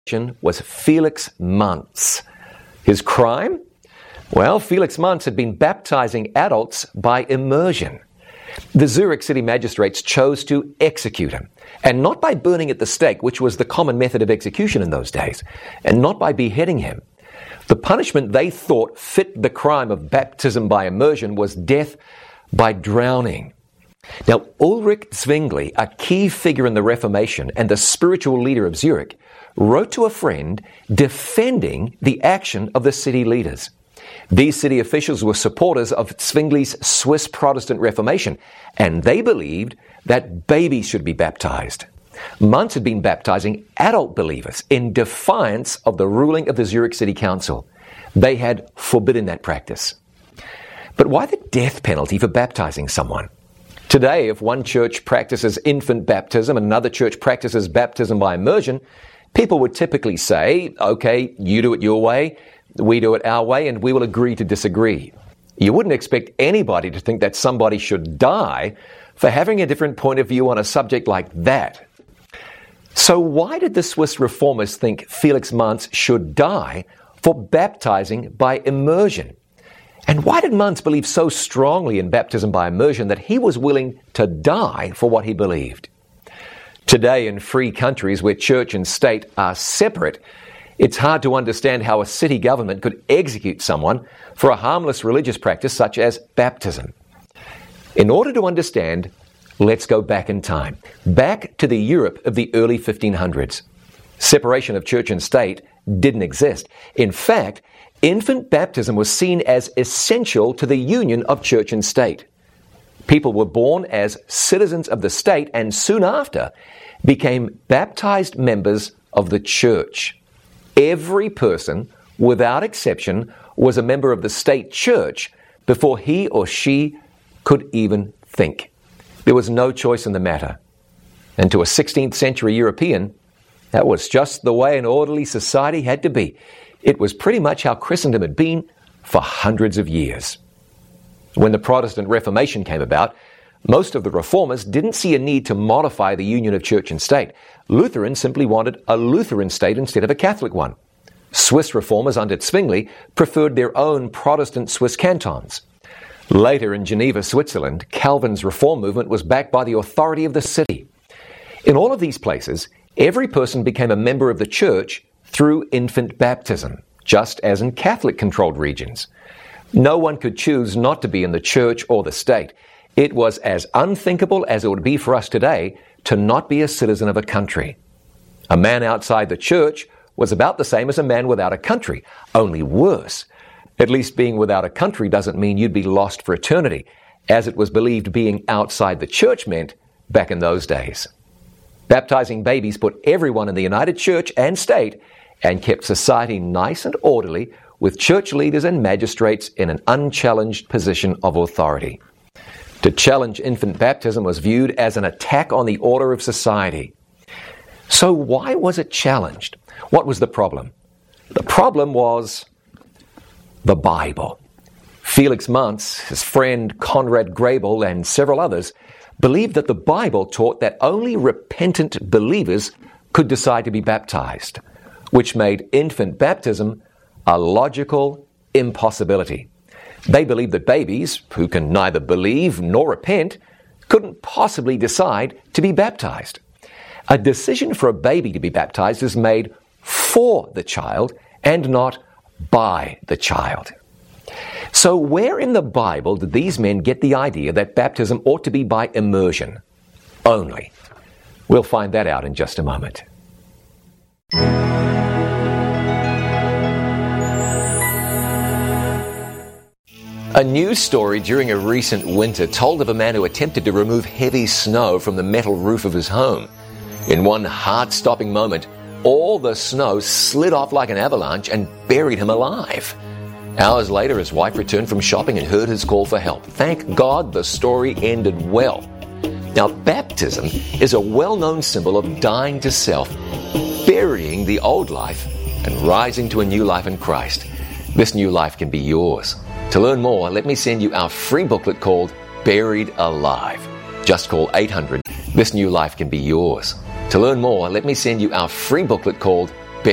was Felix Manz. His crime? Well, Felix Manz had been baptizing adults by immersion. The Zurich city magistrates chose to execute him, and not by burning at the stake, which was the common method of execution in those days, and not by beheading him. The punishment they thought fit the crime of baptism by immersion was death by drowning. Now, Ulrich Zwingli, a key figure in the Reformation and the spiritual leader of Zurich, wrote to a friend defending the action of the city leaders. These city officials were supporters of Zwingli's Swiss Protestant Reformation, and they believed that babies should be baptized. Manz had been baptizing adult believers in defiance of the ruling of the Zurich City Council. They had forbidden that practice. But why the death penalty for baptizing someone? Today, if one church practices infant baptism and another church practices baptism by immersion, people would typically say, okay, you do it your way, we do it our way, and we will agree to disagree. You wouldn't expect anybody to think that somebody should die for having a different point of view on a subject like that. So why did the Swiss reformers think Felix Manz should die for baptizing by immersion? And why did Manz believe so strongly in baptism by immersion that he was willing to die for what he believed? Today, in free countries where church and state are separate, it's hard to understand how a city government could execute someone for a harmless religious practice such as baptism. In order to understand, let's go back in time, back to the Europe of the early 1500s. Separation of church and state didn't exist. In fact, infant baptism was seen as essential to the union of church and state. People were born as citizens of the state and soon after became baptized members of the church. Every person, without exception, was a member of the state church before he or she could even think. There was no choice in the matter. And to a 16th century European, that was just the way an orderly society had to be. It was pretty much how Christendom had been for hundreds of years. When the Protestant Reformation came about, most of the reformers didn't see a need to modify the union of church and state. Lutherans simply wanted a Lutheran state instead of a Catholic one. Swiss reformers under Zwingli preferred their own Protestant Swiss cantons. Later in Geneva, Switzerland, Calvin's reform movement was backed by the authority of the city. In all of these places, every person became a member of the church through infant baptism, just as in Catholic-controlled regions. No one could choose not to be in the church or the state. It was as unthinkable as it would be for us today to not be a citizen of a country. A man outside the church was about the same as a man without a country, only worse. At least being without a country doesn't mean you'd be lost for eternity, as it was believed being outside the church meant back in those days. Baptizing babies put everyone in the united church and state and kept society nice and orderly with church leaders and magistrates in an unchallenged position of authority. To challenge infant baptism was viewed as an attack on the order of society. So why was it challenged? What was the problem? The problem was the Bible. Felix Manz, his friend Conrad Grebel, and several others believed that the Bible taught that only repentant believers could decide to be baptized, which made infant baptism a logical impossibility. They believed that babies, who can neither believe nor repent, couldn't possibly decide to be baptized. A decision for a baby to be baptized is made for the child and not by the child. So where in the Bible did these men get the idea that baptism ought to be by immersion only? We'll find that out in just a moment. A news story during a recent winter told of a man who attempted to remove heavy snow from the metal roof of his home. In one heart-stopping moment, all the snow slid off like an avalanche and buried him alive. Hours later, his wife returned from shopping and heard his call for help. Thank God the story ended well. Now, baptism is a well-known symbol of dying to self, burying the old life, and rising to a new life in Christ. This new life can be yours. To learn more, let me send you our free booklet called Buried Alive. Just call 800. This new life can be yours. To learn more, let me send you our free booklet called